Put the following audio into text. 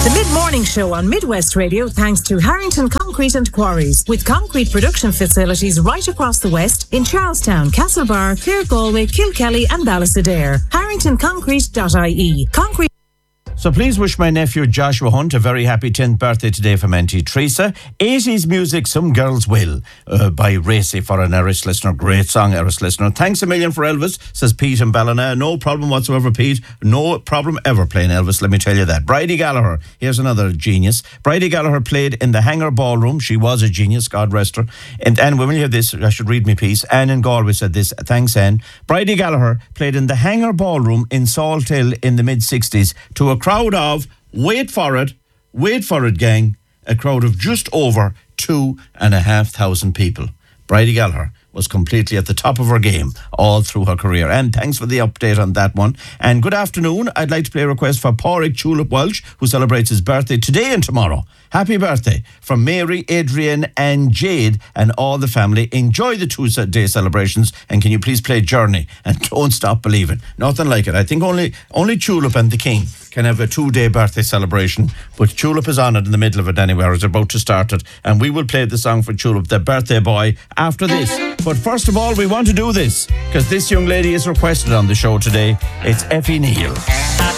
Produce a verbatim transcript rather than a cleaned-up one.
The mid-morning show on Midwest Radio thanks to Harrington Concrete and Quarries, with concrete production facilities right across the West in Charlestown, Castlebar, Clare, Galway, Kilkelly and Ballysadare. harrington concrete dot I E. Concrete. So please wish my nephew Joshua Hunt a very happy tenth birthday today from Auntie Teresa. eighties music, Some Girls Will, uh, by Racy for an Irish listener. Great song, Irish listener. Thanks a million for Elvis, says Pete and Ballina. No problem whatsoever, Pete. No problem ever playing Elvis, let me tell you that. Bridie Gallagher, here's another genius. Bridie Gallagher played in the Hangar Ballroom. She was a genius, God rest her. And, and when we hear this, I should read me piece. Anne in Galway said this. Thanks, Anne. Bridie Gallagher played in the Hangar Ballroom in Salt Hill in the mid-sixties to a crowd of, wait for it, wait for it, gang, a crowd of just over two and a half thousand people. Bridie Gallagher was completely at the top of her game all through her career. And thanks for the update on that one. And good afternoon. I'd like to play a request for Pádraig Tulip Walsh, who celebrates his birthday today and tomorrow. Happy birthday from Mary, Adrian and Jade and all the family. Enjoy the two-day celebrations, and can you please play Journey and Don't Stop Believing. Nothing like it. I think only only Tulip and the King can have a two-day birthday celebration, but Tulip is on it in the middle of it anyway, or is about to start it, and we will play the song for Tulip, the birthday boy, after this. But first of all, we want to do this, because this young lady is requested on the show today. It's Effie Neal.